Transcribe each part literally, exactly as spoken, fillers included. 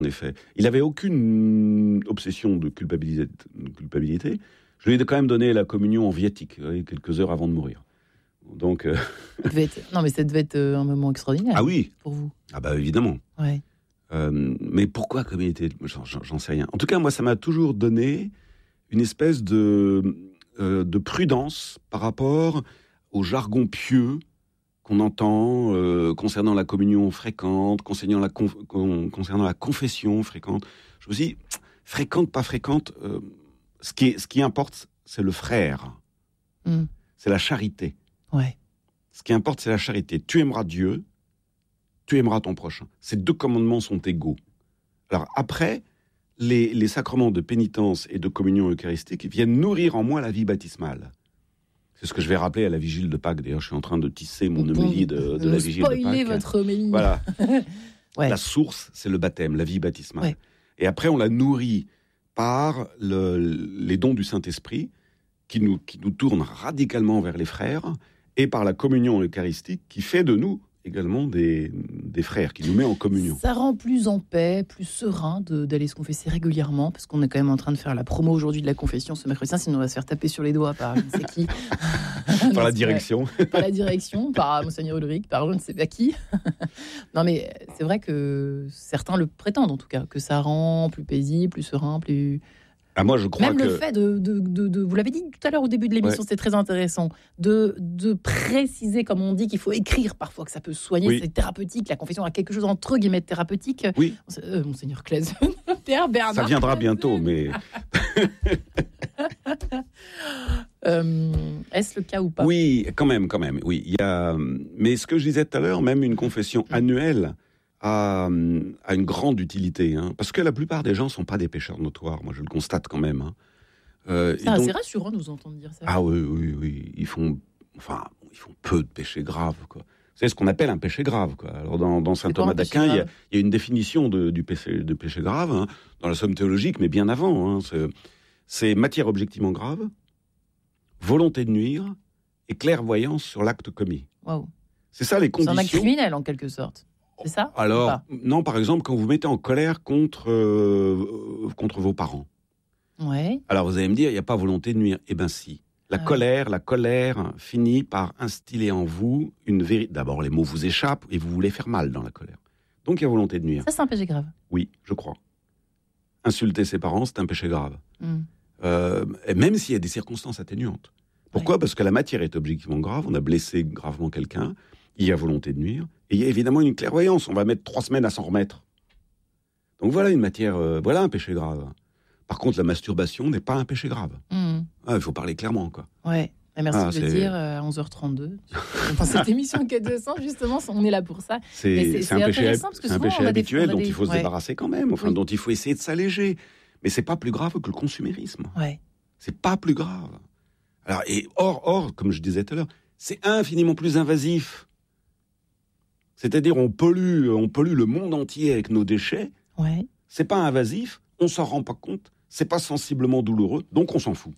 En effet, il n'avait aucune obsession de culpabilité, de culpabilité. Je lui ai quand même donné la communion en viatique, quelques heures avant de mourir. Donc, euh... être... Non, mais ça devait être un moment extraordinaire. Ah oui. Pour vous. Ah bah évidemment. Ouais. Euh, mais pourquoi communauté ? J'en, j'en sais rien. En tout cas, moi, ça m'a toujours donné une espèce de, euh, de prudence par rapport au jargon pieux qu'on entend euh, concernant la communion fréquente, concernant la, conf- con, concernant la confession fréquente. Je me dis, fréquente, pas fréquente, euh, ce, qui est, ce qui importe, c'est le frère. Mm. C'est la charité. Ouais. Ce qui importe, c'est la charité. Tu aimeras Dieu, tu aimeras ton prochain. Ces deux commandements sont égaux. Alors après, les, les sacrements de pénitence et de communion eucharistique viennent nourrir en moi la vie baptismale. C'est ce que je vais rappeler à la vigile de Pâques. D'ailleurs, je suis en train de tisser mon bon, homélie de, de la vigile de Pâques. Spoiler votre homélie. Voilà. Ouais. La source, c'est le baptême, la vie baptismale. Ouais. Et après, on la nourrit par le, les dons du Saint-Esprit qui nous, qui nous tournent radicalement vers les frères et par la communion eucharistique qui fait de nous également des, des frères, qui nous met en communion. Ça rend plus en paix, plus serein de, d'aller se confesser régulièrement, parce qu'on est quand même en train de faire la promo aujourd'hui de la confession ce mercredi, sinon on va se faire taper sur les doigts par je ne sais qui. Par non, la direction. Vrai. Par la direction, par Monseigneur Ulrich, par je ne sais pas qui. Non mais c'est vrai que certains le prétendent en tout cas, que ça rend plus paisible, plus serein, plus... Ah, moi, je crois Même que... le fait de, de, de, de... Vous l'avez dit tout à l'heure au début de l'émission, ouais. C'était très intéressant, de, de préciser, comme on dit, qu'il faut écrire parfois, que ça peut soigner, oui. C'est thérapeutique. La confession a quelque chose entre guillemets de thérapeutique. Oui. Euh, Monseigneur Claise, Père Bernard. Ça viendra bientôt, mais... euh, est-ce le cas ou pas ? Oui, quand même, quand même. Oui, il y a... Mais ce que je disais tout à l'heure, même une confession mmh. annuelle... A, a une grande utilité, hein, parce que la plupart des gens ne sont pas des pécheurs notoires, moi je le constate quand même. Hein. Euh, c'est assez donc... rassurant de nous entendre dire ça. Ah oui, oui, oui, ils font, enfin, ils font peu de péchés graves, quoi. C'est ce qu'on appelle un péché grave, quoi. Alors dans, dans saint Thomas d'Aquin, il y, y a une définition de, du péché, de péché grave, hein, dans la Somme théologique, mais bien avant. Hein, c'est, c'est matière objectivement grave, volonté de nuire et clairvoyance sur l'acte commis. Wow. C'est ça les conditions. C'est un acte criminel en quelque sorte. C'est ça ? Alors, non, par exemple, quand vous vous mettez en colère contre, euh, contre vos parents. Ouais. Alors, vous allez me dire, il n'y a pas volonté de nuire. Eh bien, si. La ah colère, ouais. la colère finit par instiller en vous une vérité. D'abord, les mots vous échappent et vous voulez faire mal dans la colère. Donc, il y a volonté de nuire. Ça, c'est un péché grave. Oui, je crois. Insulter ses parents, c'est un péché grave. Mm. Euh, et même s'il y a des circonstances atténuantes. Pourquoi ? Ouais. Parce que la matière est objectivement grave. On a blessé gravement quelqu'un. Il y a volonté de nuire. Et il y a évidemment une clairvoyance. On va mettre trois semaines à s'en remettre. Donc voilà une matière, euh, voilà un péché grave. Par contre, la masturbation n'est pas un péché grave. Mmh. Ah, il faut parler clairement, quoi. Ouais. Et merci ah, de le c'est... dire à onze heures trente-deux. Dans cette émission Quête de sang, justement, on est là pour ça. C'est, c'est, c'est, c'est un péché, parce que c'est un péché habituel dont des... il faut se ouais. débarrasser quand même, enfin, oui. dont il faut essayer de s'alléger. Mais c'est pas plus grave que le consumérisme. Ouais. C'est pas plus grave. Alors, et or, or, comme je disais tout à l'heure, c'est infiniment plus invasif. C'est-à-dire, on pollue, on pollue le monde entier avec nos déchets. Ouais. C'est pas invasif, on s'en rend pas compte, c'est pas sensiblement douloureux, donc on s'en fout.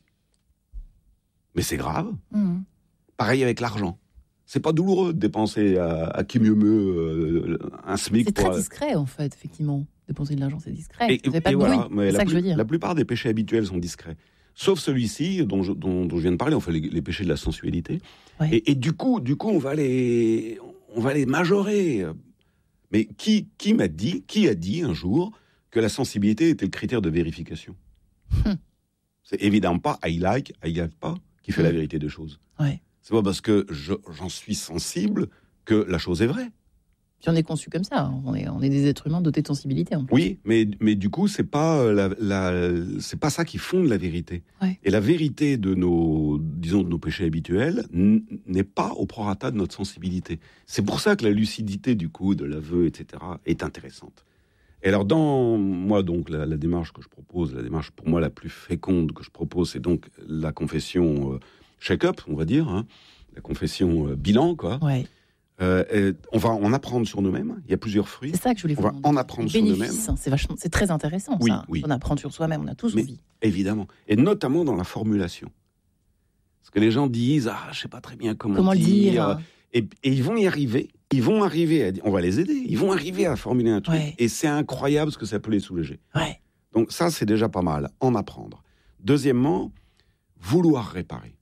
Mais c'est grave. Mmh. Pareil avec l'argent. C'est pas douloureux de dépenser à, à qui mieux mieux euh, un SMIC. C'est pour, très discret, en fait, effectivement. Dépenser de l'argent, c'est discret. Et, Vous n'avez pas de voilà, bruit, c'est la ça que je veux dire. La plupart des péchés habituels sont discrets. Sauf celui-ci, dont je, dont, dont je viens de parler, enfin les, les péchés de la sensualité. Ouais. Et, et du coup, du coup, on va les... On va les majorer. Mais qui, qui m'a dit, qui a dit un jour que la sensibilité était le critère de vérification ? hum. C'est évidemment pas I like, I like pas qui fait hum. la vérité des choses. Ouais. C'est pas parce que je, j'en suis sensible que la chose est vraie. Puis on est conçu comme ça. On est, on est des êtres humains dotés de sensibilité. En plus. Oui, mais, mais du coup, c'est pas la, la, c'est pas ça qui fonde la vérité. Ouais. Et la vérité de nos, disons, de nos péchés habituels n- n'est pas au prorata de notre sensibilité. C'est pour ça que la lucidité, du coup, de l'aveu, et cetera, est intéressante. Et alors, dans moi, donc, la, la démarche que je propose, la démarche pour moi la plus féconde que je propose, c'est donc la confession euh, check-up, on va dire, hein, la confession euh, bilan, quoi. Ouais. Euh, on va en apprendre sur nous-mêmes. Il y a plusieurs fruits. C'est ça que je voulais vous On va en apprendre sur nous-mêmes. C'est vachement, c'est très intéressant. Oui, ça. oui. On apprend sur soi-même. On a tous Mais, envie. Évidemment, et notamment dans la formulation. Parce que les gens disent, ah, je sais pas très bien comment, comment dire. le dire. Et, et ils vont y arriver. Ils vont arriver, à, on va les aider. Ils vont arriver à formuler un truc. Ouais. Et c'est incroyable ce que ça peut les soulager. Ouais. Donc ça, c'est déjà pas mal. En apprendre. Deuxièmement, vouloir réparer.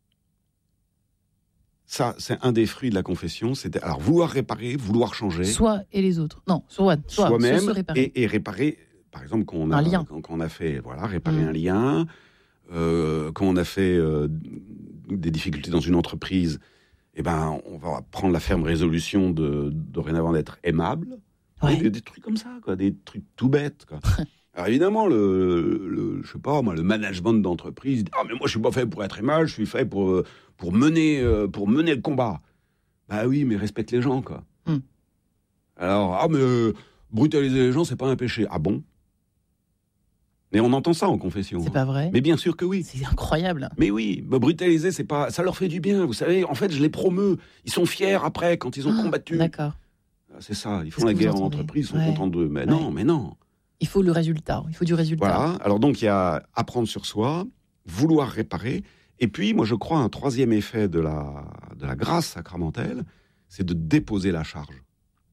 Ça, c'est un des fruits de la confession. C'est alors vouloir réparer, vouloir changer. Soi et les autres. Non, soi, soi Soi-même se réparer. Et, et réparer. Par exemple, quand on a, Un lien. Quand, quand on a fait, voilà, réparer Mmh. un lien, euh, quand on a fait euh, des difficultés dans une entreprise, eh ben, on va prendre la ferme résolution de dorénavant d'être aimable. Ouais. Des, des trucs comme ça, quoi, des trucs tout bêtes, quoi. Alors évidemment, le, le, je sais pas, moi, le management d'entreprise, ah mais moi je suis pas fait pour être aimable, je suis fait pour pour mener pour mener le combat. Bah oui, mais respecte les gens, quoi. Mm. Alors ah mais euh, brutaliser les gens, c'est pas un péché. Ah bon? Mais on entend ça en confession. C'est hein. pas vrai. Mais bien sûr que oui. C'est incroyable. Mais oui, bah, brutaliser, c'est pas, ça leur fait du bien. Vous savez, en fait, je les promeus. Ils sont fiers après quand ils ont Ah, combattu. D'accord. C'est ça. Ils C'est font ce la que guerre vous en entendez. entreprise, ils sont Ouais. contents d'eux. Mais Ouais. non, mais non. Il faut le résultat. Il faut du résultat. Voilà. Alors donc il y a apprendre sur soi, vouloir réparer, et puis moi je crois un troisième effet de la de la grâce sacramentelle, c'est de déposer la charge.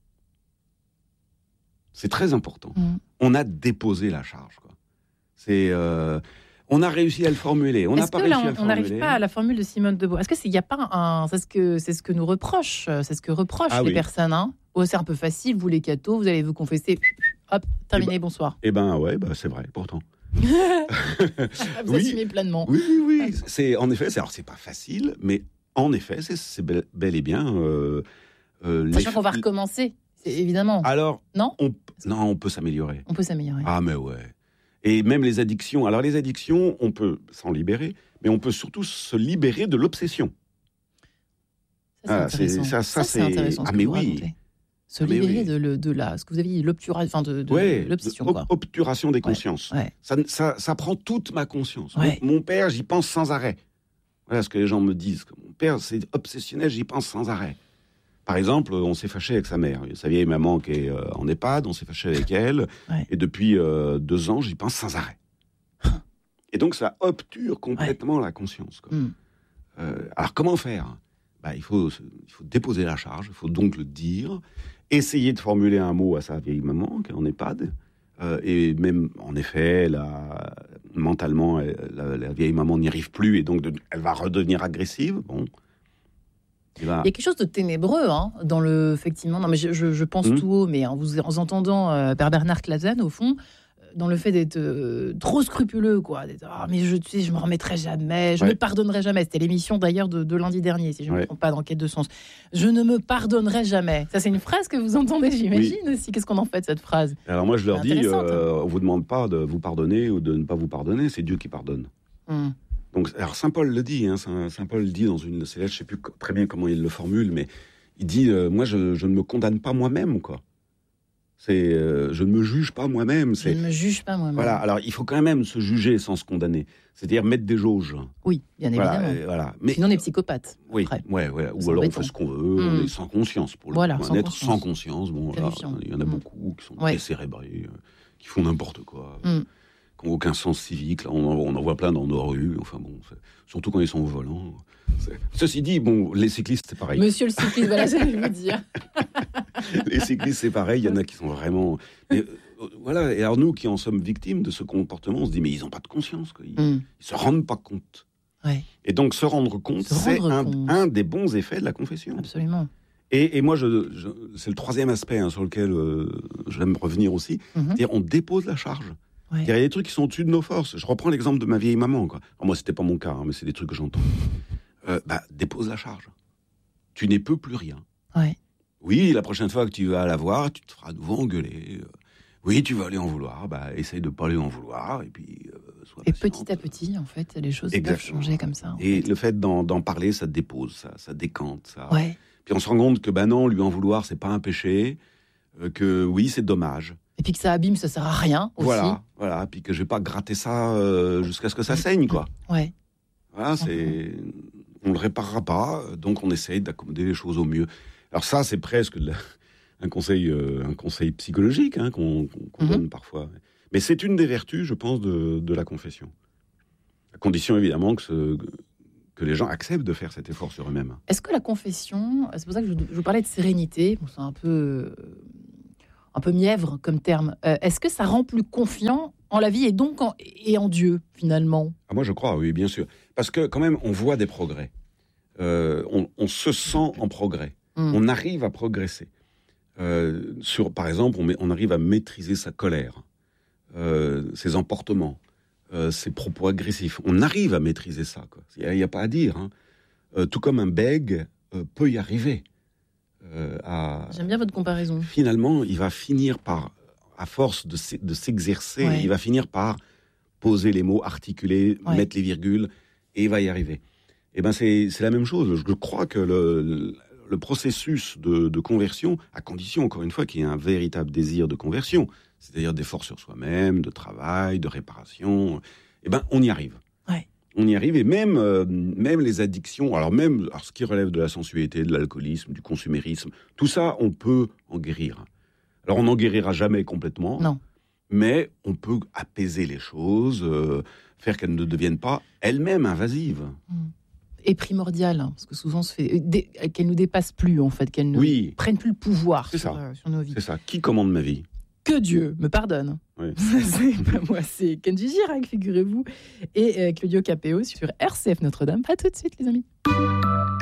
C'est très important. Mm. On a déposé la charge, quoi. C'est euh, on a réussi à le formuler. On n'a Est-ce pas que réussi là, à le on n'arrive formuler. pas à la formule de Simone de Beauvoir? Est-ce que c'est, y a pas un, c'est ce que c'est ce que nous reprochent, euh, c'est ce que reprochent Ah les oui. personnes, hein? Oh, c'est un peu facile, vous les cathos, vous allez vous confesser, hop, terminé, bonsoir. Eh ben ouais, bah, c'est vrai. Pourtant. Vous Oui. assumez pleinement. Oui, oui, oui. C'est en effet. C'est, alors c'est pas facile, mais en effet, c'est, c'est bel, bel et bien. Euh, euh, Sachant les- qu'on va recommencer, c'est évidemment. Alors Non, on, non, on peut s'améliorer. on peut s'améliorer. Ah, mais ouais. Et même les addictions. Alors, les addictions, on peut s'en libérer, mais on peut surtout se libérer de l'obsession. Ça, c'est Ah, c'est- intéressant. ça- ça, c'est c'est- intéressant. Ce ah, que mais vous oui. racontez. Se Ah, mais libérer oui. de, le- de la, ce que vous avez dit, l'obturation, enfin de, de Ouais, l'obsession, ob- quoi. obturation des consciences. Ouais. Ça, ça, ça prend toute ma conscience. Ouais. Mon, mon père, j'y pense sans arrêt. Voilà ce que les gens me disent. Mon père, c'est obsessionnel, j'y pense sans arrêt. Par exemple, on s'est fâché avec sa mère. Sa vieille maman qui est euh, en EHPAD, on s'est fâché avec elle. Ouais. Et depuis euh, deux ans, j'y pense sans arrêt. Et donc, ça obture complètement la conscience, quoi. Mm. Euh, alors, comment faire? Bah, il, faut, il faut déposer la charge, il faut donc le dire, essayer de formuler un mot à sa vieille maman, qui est en EHPAD. Euh, et même, en effet, la, mentalement, elle, la, la vieille maman n'y arrive plus, et donc de, elle va redevenir agressive. Bon. Et ben, Il y a quelque chose de ténébreux hein, dans le. Effectivement, non, mais je, je, je pense Mm. tout haut, mais en vous en entendant euh, Père Bernard Clasen, au fond, euh, dans le fait d'être euh, trop scrupuleux, quoi. D'être, ah, mais je, tu sais, je me remettrai jamais, je Ouais. ne pardonnerai jamais. C'était l'émission d'ailleurs de, de lundi dernier, si je ne me Ouais. trompe pas, d'Enquête de Sens. Je ne me pardonnerai jamais. Ça, c'est une phrase que vous entendez, j'imagine aussi. Qu'est-ce qu'on en fait de cette phrase? alors moi, je leur C'est dis, intéressant, euh, on vous demande pas de vous pardonner ou de ne pas vous pardonner, c'est Dieu qui pardonne. Mm. Donc, alors Saint Paul le dit, hein, Saint, Saint Paul le dit dans une de ses lettres, je ne sais plus co- très bien comment il le formule, mais il dit euh, moi je, je ne me condamne pas moi-même, quoi. C'est euh, je ne me juge pas moi-même. Je C'est ne me juge pas moi-même. voilà. Alors il faut quand même se juger sans se condamner, c'est-à-dire mettre des jauges. Oui, bien Voilà, évidemment. euh, voilà. Mais Sinon, on est psychopathe. oui, après. ouais, ouais. Ou C'est alors on embêtant. fait ce qu'on veut, on Mm. est sans conscience pour le Voilà, coup. sans Un être conscience. sans conscience, bon, voilà, Terrifiant. il y en a Mm. beaucoup qui sont Ouais. décérébrés, euh, qui font n'importe quoi. Mm. Qui n'ont aucun sens civique. Là, on, en, on en voit plein dans nos rues. Enfin bon, c'est- surtout quand ils sont au volant. C'est- Ceci dit, bon, les cyclistes, c'est pareil. Monsieur le cycliste, voilà, j'allais vous dire. Les cyclistes, c'est pareil. Il y en a qui sont vraiment. Mais, euh, voilà. Et alors nous, qui en sommes victimes de ce comportement, on se dit mais ils n'ont pas de conscience. Quoi. Ils, Mm. ils se rendent pas compte. Ouais, Et donc se rendre compte, Se c'est rendre un, compte. un des bons effets de la confession. absolument. Et, et moi, je, je- c'est le troisième aspect hein, sur lequel euh, j'aime revenir aussi. Mhm. C'est-à-dire, on dépose la charge. Ouais. Il y a des trucs qui sont au-dessus de nos forces. Je reprends l'exemple de ma vieille maman. Quoi. Alors, moi, c'était pas mon cas, hein, mais c'est des trucs que j'entends. Euh, bah, dépose la charge. Tu n'es peu plus rien. Ouais. Oui, la prochaine fois que tu vas la voir, tu te feras à nouveau engueuler. Euh, Oui, tu vas aller en vouloir. Bah, essaye de pas aller en vouloir. Et puis, euh, sois Et patiente. petit à petit, en fait, les choses peuvent Exactement. changer comme ça. en Et fait. le fait d'en, d'en parler, ça dépose, ça, ça décante. Ça. Ouais. Puis on se rend compte que, bah non, lui en vouloir, c'est pas un péché. euh, que oui, c'est dommage. Et puis que ça abîme, ça sert à rien aussi. Voilà, voilà. Puis que je vais pas gratter ça euh, jusqu'à ce que ça saigne, quoi. Ouais. Voilà, c'est, on le réparera pas, donc on essaye d'accommoder les choses au mieux. Alors ça, c'est presque de la- un conseil, euh, un conseil psychologique hein, qu'on, qu'on- qu'on Mhm. donne parfois. Mais c'est une des vertus, je pense, de, de la confession. À condition évidemment que, ce, que les gens acceptent de faire cet effort sur eux-mêmes. Est-ce que la confession, c'est pour ça que je, je vous parlais de sérénité, bon, c'est un peu, un peu mièvre comme terme, euh, est-ce que ça rend plus confiant en la vie et donc en, et en Dieu, finalement? Ah, moi, je crois, oui, bien sûr. Parce que quand même, on voit des progrès. Euh, on, on se sent en progrès. Mmh. On arrive à progresser. Euh, sur, par exemple, on, met, on arrive à maîtriser sa colère, euh, ses emportements, euh, ses propos agressifs. On arrive à maîtriser ça. Il n'y a, a pas à dire. Hein. Euh, tout comme un bègue euh, peut y arriver. Euh, à, J'aime bien votre comparaison. Finalement, il va finir par, à force de, de s'exercer, ouais. il va finir par poser les mots, articuler, ouais. mettre les virgules, et il va y arriver. Et ben c'est, c'est la même chose. Je crois que le... le le processus de, de conversion, à condition, encore une fois, qu'il y ait un véritable désir de conversion, c'est-à-dire d'effort sur soi-même, de travail, de réparation, eh ben, on y arrive. Ouais. On y arrive, et même, euh, même les addictions, alors même alors ce qui relève de la sensualité, de l'alcoolisme, du consumérisme, tout ça, on peut en guérir. Alors, on n'en guérira jamais complètement, non. mais on peut apaiser les choses, euh, faire qu'elles ne deviennent pas elles-mêmes invasives. Mmh. Et primordiale, hein, parce que souvent, se fait, dé, qu'elle ne nous dépasse plus, en fait, qu'elle ne oui. prenne plus le pouvoir c'est sur, ça. Euh, sur nos vies. C'est ça. Qui commande ma vie? Que Dieu me pardonne. Oui. c'est pas moi, c'est Kenji Girac, figurez-vous. Et euh, Claudio Capéo sur R C F Notre-Dame. À tout de suite, les amis.